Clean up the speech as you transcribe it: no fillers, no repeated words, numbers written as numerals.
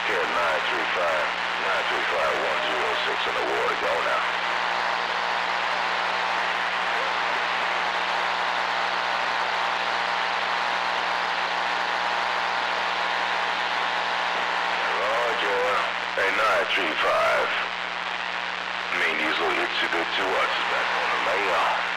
Cat 935-106 on the water. Go now. Roger. Hey, 935. I mean, these little itsy bitsy watches back on the layout.